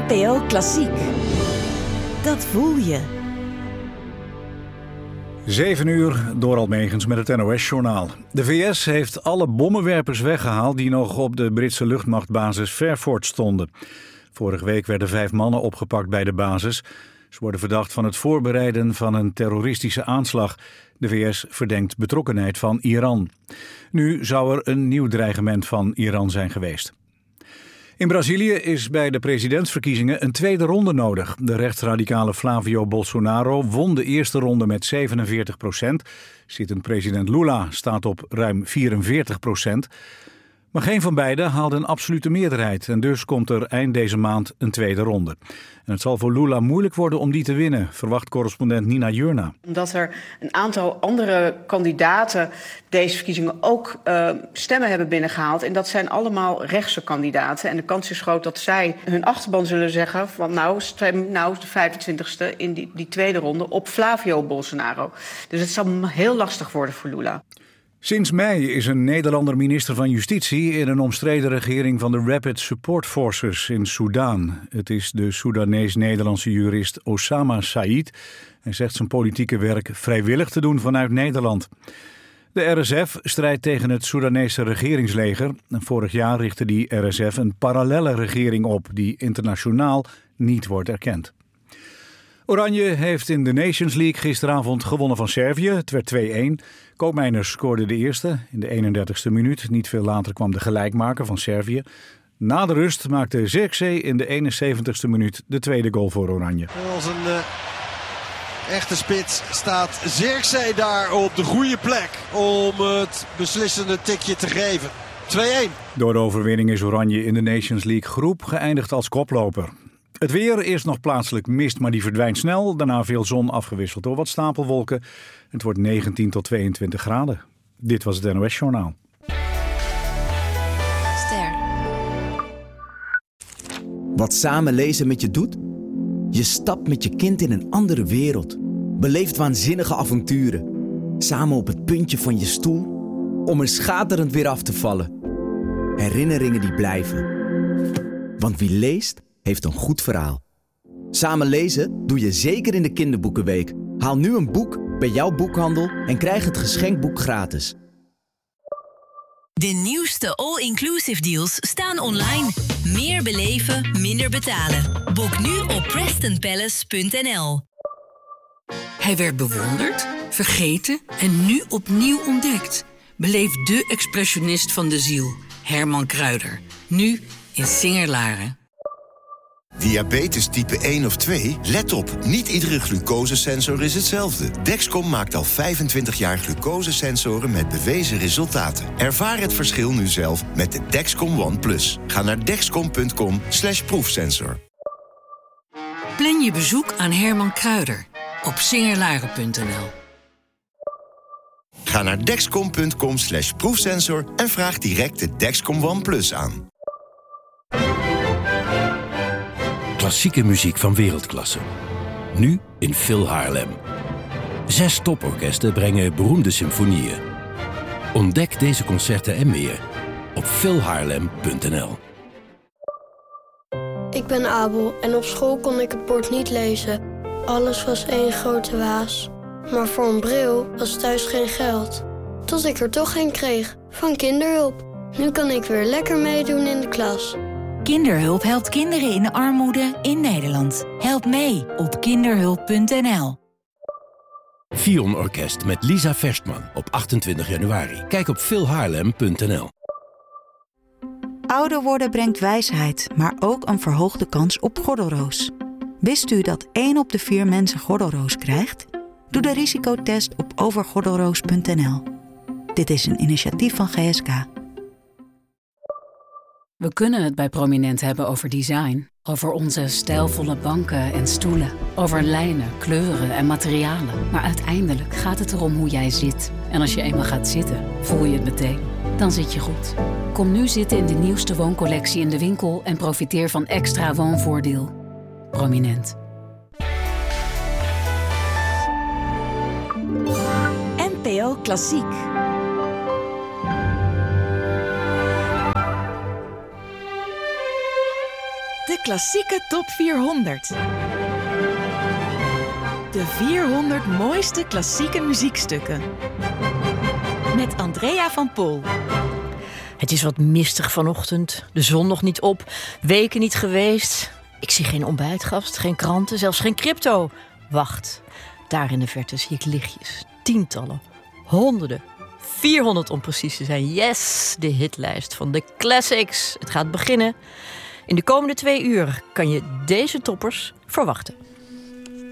NPO Klassiek. Dat voel je. 7 uur, Dorald Megens met het NOS-journaal. De VS heeft alle bommenwerpers weggehaald die nog op de Britse luchtmachtbasis Fairford stonden. Vorige week werden 5 mannen opgepakt bij de basis. Ze worden verdacht van het voorbereiden van een terroristische aanslag. De VS verdenkt betrokkenheid van Iran. Nu zou er een nieuw dreigement van Iran zijn geweest. In Brazilië is bij de presidentsverkiezingen een tweede ronde nodig. De rechtsradicale Flavio Bolsonaro won de eerste ronde met 47%. Zittend president Lula staat op ruim 44%. Maar geen van beiden haalde een absolute meerderheid. En dus komt er eind deze maand een tweede ronde. En het zal voor Lula moeilijk worden om die te winnen, verwacht correspondent Nina Jurna. Omdat er een aantal andere kandidaten deze verkiezingen ook stemmen hebben binnengehaald. En dat zijn allemaal rechtse kandidaten. En de kans is groot dat zij hun achterban zullen zeggen van stem de 25e in die tweede ronde op Flavio Bolsonaro. Dus het zal heel lastig worden voor Lula. Sinds mei is een Nederlander minister van Justitie in een omstreden regering van de Rapid Support Forces in Soedan. Het is de Soedanees-Nederlandse jurist Osama Said. Hij zegt zijn politieke werk vrijwillig te doen vanuit Nederland. De RSF strijdt tegen het Soedanese regeringsleger. En vorig jaar richtte die RSF een parallelle regering op die internationaal niet wordt erkend. Oranje heeft in de Nations League gisteravond gewonnen van Servië. Het werd 2-1. Koopmeiners scoorde de eerste in de 31ste minuut. Niet veel later kwam de gelijkmaker van Servië. Na de rust maakte Zirkzee in de 71ste minuut de tweede goal voor Oranje. Als een echte spits staat Zirkzee daar op de goede plek om het beslissende tikje te geven. 2-1. Door de overwinning is Oranje in de Nations League groep geëindigd als koploper. Het weer, eerst nog plaatselijk mist, maar die verdwijnt snel. Daarna veel zon afgewisseld door wat stapelwolken. Het wordt 19 tot 22 graden. Dit was het NOS Journaal. Ster. Wat samen lezen met je doet? Je stapt met je kind in een andere wereld. Beleeft waanzinnige avonturen. Samen op het puntje van je stoel. Om er schaterend weer af te vallen. Herinneringen die blijven. Want wie leest, heeft een goed verhaal. Samen lezen doe je zeker in de kinderboekenweek. Haal nu een boek bij jouw boekhandel en krijg het geschenkboek gratis. De nieuwste all-inclusive deals staan online. Meer beleven, minder betalen. Boek nu op PrestonPalace.nl. Hij werd bewonderd, vergeten en nu opnieuw ontdekt. Beleef de expressionist van de ziel, Herman Kruider. Nu in Singer-Laren. Diabetes type 1 of 2? Let op, niet iedere glucosesensor is hetzelfde. Dexcom maakt al 25 jaar glucosesensoren met bewezen resultaten. Ervaar het verschil nu zelf met de Dexcom ONE+. Ga naar dexcom.com/proefsensor. Plan je bezoek aan Herman Kruider op singerlaren.nl. Ga naar dexcom.com/proefsensor en vraag direct de Dexcom ONE+ aan. Klassieke muziek van wereldklasse. Nu in Phil Haarlem. 6 toporkesten brengen beroemde symfonieën. Ontdek deze concerten en meer op philhaarlem.nl. Ik ben Abel en op school kon ik het bord niet lezen. Alles was één grote waas. Maar voor een bril was thuis geen geld. Tot ik er toch een kreeg, van Kinderhulp. Nu kan ik weer lekker meedoen in de klas. Kinderhulp helpt kinderen in armoede in Nederland. Help mee op kinderhulp.nl. Fion Orkest met Lisa Verstman op 28 januari. Kijk op philhaarlem.nl. Ouder worden brengt wijsheid, maar ook een verhoogde kans op gordelroos. Wist u dat 1 op de 4 mensen gordelroos krijgt? Doe de risicotest op overgordelroos.nl. Dit is een initiatief van GSK. We kunnen het bij Prominent hebben over design. Over onze stijlvolle banken en stoelen. Over lijnen, kleuren en materialen. Maar uiteindelijk gaat het erom hoe jij zit. En als je eenmaal gaat zitten, voel je het meteen. Dan zit je goed. Kom nu zitten in de nieuwste wooncollectie in de winkel en profiteer van extra woonvoordeel. Prominent. NPO Klassiek. De klassieke top 400. De 400 mooiste klassieke muziekstukken. Met Andrea van Pol. Het is wat mistig vanochtend. De zon nog niet op. Weken niet geweest. Ik zie geen ontbijtgast, geen kranten, zelfs geen crypto. Wacht, daar in de verte zie ik lichtjes. Tientallen, honderden, 400 om precies te zijn. Yes, de hitlijst van de classics. Het gaat beginnen. In de komende 2 uur kan je deze toppers verwachten.